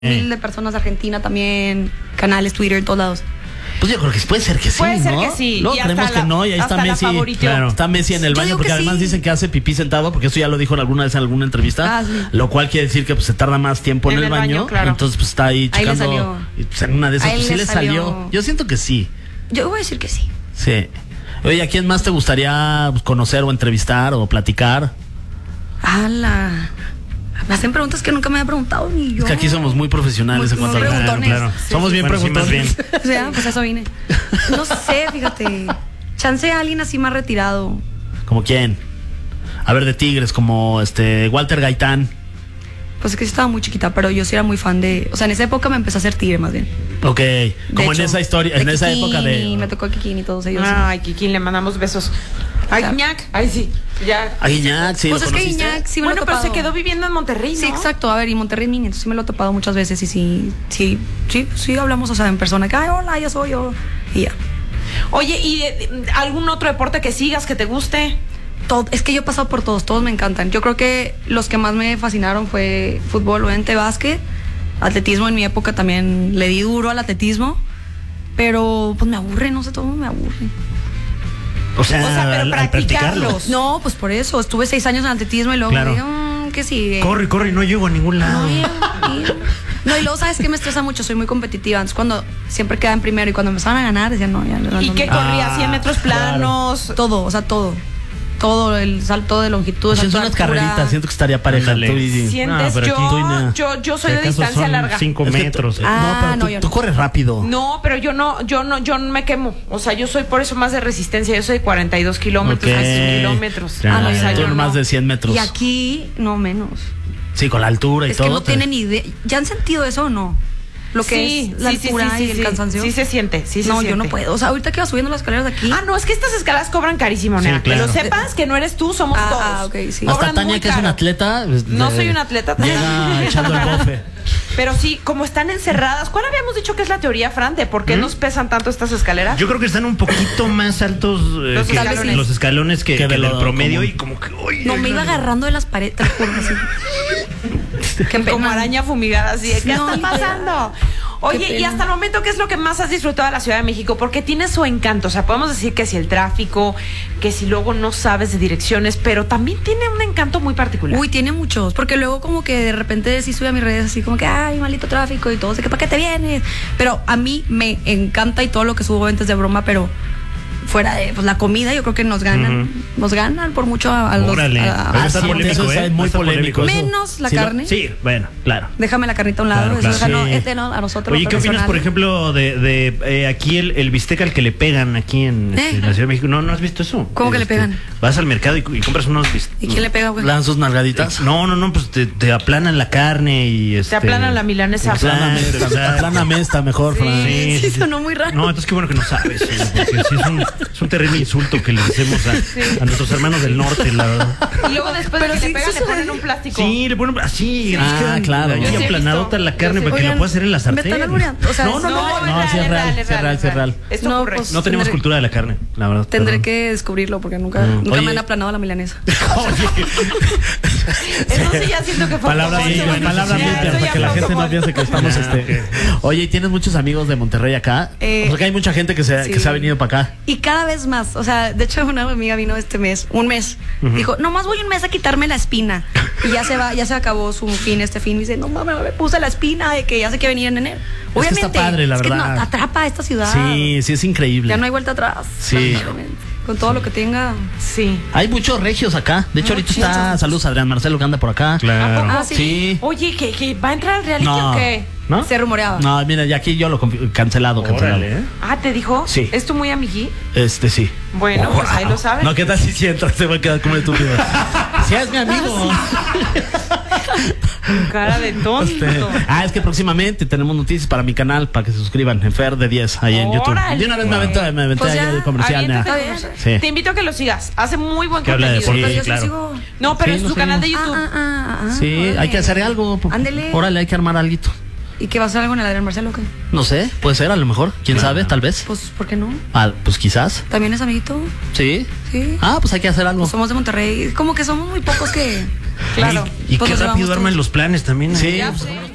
mil de personas de Argentina también, canales, Twitter, todos lados. Pues yo creo que puede ser que sí, puede ser ¿no? que sí. Luego creemos que no, y ahí está Messi. Claro. Está Messi en el baño, porque además dicen que hace pipí sentado, porque eso ya lo dijo alguna vez en alguna entrevista, sí. Lo cual quiere decir que pues se tarda más tiempo en el baño, claro. Entonces pues está ahí checando. Y pues en una de esas pues, sí le salió. Yo siento que sí. Yo voy a decir que sí. Sí. Oye, ¿a quién más te gustaría conocer o entrevistar o platicar? ¡Hala! Me hacen preguntas que nunca me había preguntado ni yo. Es que aquí somos muy profesionales en cuanto a claro. Sí, somos bien preguntones. O sea, pues eso vine. No sé, fíjate. Chance a alguien así más retirado. ¿Como quién? A ver, de Tigres, como Walter Gaitán. Pues es que sí estaba muy chiquita, pero yo sí era muy fan de... O sea, en esa época me empecé a hacer Tigre, más bien. Ok, como hecho, en esa historia, en esa época de... Me tocó Kikín y todos ellos. Ay, Kikín, le mandamos besos. A Guiñac, ay sí, ya. A Guiñac, sí, pues ¿lo es que conociste? Guiñac sí me lo he Bueno, pero topado. se quedó viviendo en Monterrey, ¿no? Sí, exacto. A ver, y Monterrey Mini, entonces sí me lo he topado muchas veces y sí hablamos, o sea, en persona, que, ay, hola, yo soy yo, y ya. Oye, ¿y algún otro deporte que sigas, que te guste? Es que yo he pasado por todos me encantan. Yo creo que los que más me fascinaron fue fútbol, obviamente básquet, atletismo. En mi época también le di duro al atletismo, pero pues me aburre, no sé, todo me aburre. O sea, pero al practicarlos. No, pues por eso, estuve 6 años en atletismo y luego Claro. dije, ¿qué sigue? Corre, y no llego a ningún lado. No, y luego, ¿sabes qué me estresa mucho? Soy muy competitiva. Entonces, cuando siempre quedaba en primero y cuando empezaban a ganar, decían, no, ya no. ¿Y qué corría? ¿100 metros planos? Claro. Todo, o sea, todo. Todo, el salto de longitud, Pues son unas carreritas, siento que estaría pareja. ¿Sientes? Yo soy de distancia larga. 5 metros. No, pero tú corres rápido. No, pero yo no me quemo. O sea, yo soy por eso más de resistencia. Yo soy 42 kilómetros, 6 kilómetros. Claro, o sea, tú yo más de 100 metros. Y aquí, no menos. Sí, con la altura y es todo. Es que no tienen idea. ¿Ya han sentido eso o no? Lo que es la altura y el cansancio. Sí se siente, No, yo no puedo. O sea, ahorita que vas subiendo las escaleras de aquí. No, es que estas escaleras cobran carísimo, Sí, nena. claro. Que lo sepas, que no eres tú, somos todos. Ok, sí. Hasta Tania, que es una atleta. No soy una atleta. Llega echando el bofe. Pero sí, como están encerradas. ¿Cuál habíamos dicho que es la teoría, Fran? ¿De por qué nos pesan tanto estas escaleras? Yo creo que están un poquito más altos los escalones que del promedio común. y como que... No, me iba agarrando de las paredes, te lo juro, así. Como araña fumigada, así. ¿Qué está pasando? Oye, y hasta el momento, ¿qué es lo que más has disfrutado de la Ciudad de México? Porque tiene su encanto. O sea, podemos decir que si el tráfico, que si luego no sabes de direcciones, pero también tiene un encanto muy particular. Uy, tiene muchos. Porque luego como que de repente sí sube a mis redes así como que, ay, maldito tráfico y todo. Sé que para qué te vienes. Pero a mí me encanta y todo lo que subo antes de broma, pero fuera de pues, la comida, yo creo que nos ganan. Nos ganan por mucho a los... Eso es muy polémico. Menos la carne. Sí, bueno, claro. Déjame la carnita a un lado. Claro, Eso sí. no, a nosotros. Oye, ¿qué opinas, por ejemplo, de aquí el bistec al que le pegan aquí en la Ciudad de México? ¿No has visto eso? ¿Cómo que le pegan? Vas al mercado y compras unos bistecs. ¿Y quién le pega, güey? ¿Le dan sus nalgaditas? No, pues te aplanan la carne y Te aplanan la milanesa. Apláname esta mejor, Fran. Sí, sonó muy raro. No, entonces qué bueno que no sabes, porque sí es un terrible insulto que le hacemos a nuestros hermanos del norte, la verdad. Y luego después de que le pegan, le ponen un plástico. Sí, le ponen así. Claro. Ahí aplanadota la carne para que la puedas hacer en la sartén. Me están albureando. O sea, No, sí es real. Esto No, ocurre. pues, No tenemos cultura de la carne, la verdad. Tendré que descubrirlo porque nunca Oye. me han aplanado la milanesa. Entonces ya siento que fue Palabras limpias para que la gente no piense que estamos Oye, ¿y tienes muchos amigos de Monterrey acá? Porque hay mucha gente que se ha venido para acá. Y cada vez más, o sea, de hecho una amiga vino un mes, dijo, nomás voy un mes a quitarme la espina. Y ya se acabó su fin, este fin, y dice, no mames, me puse la espina de que ya sé que venir en enero. Obviamente, está padre, la verdad. Que no, atrapa a esta ciudad. Sí, es increíble. Ya no hay vuelta atrás. Sí. Con todo lo que tenga. Sí. Hay muchos regios acá. De hecho, ahorita está, saludos Adrián Marcelo que anda por acá. Claro. Sí. Oye, ¿que va a entrar al reality o qué? ¿No? Se rumoreaba. No, mira, ya aquí yo lo cancelado. Órale, ¿eh? ¿te dijo? Sí. ¿Es tu muy amiguí? Sí. Bueno, pues ahí lo sabes. No, ¿qué tal si entra? Se va a quedar como estúpido. Si es mi amigo. Cara de tonto. Es que próximamente tenemos noticias para mi canal, para que se suscriban en Fer de 10 ahí en YouTube. Órale. De una vez me aventé Pues ahí ya, el comercial. Aviéntate. Sí. Te invito a que lo sigas. Hace muy buen Que habla de contenido. deporte. Pero yo claro. sigo. No, pero Sí, es lo su canal de seguimos. YouTube. Sí, órale. hay que hacer algo. Ándele. Órale, hay que armar algo. ¿Y qué va a hacer algo en el Adrián Marcelo o qué? No sé, puede ser a lo mejor. ¿Quién sabe? Tal vez. Pues, ¿por qué no? Pues quizás. ¿También es amiguito? Sí. Sí. Pues hay que hacer algo. Pues somos de Monterrey. Como que somos muy pocos que... Claro. Y Pues qué nos rápido llevamos arman todos. los planes también. Sí. Ya sé.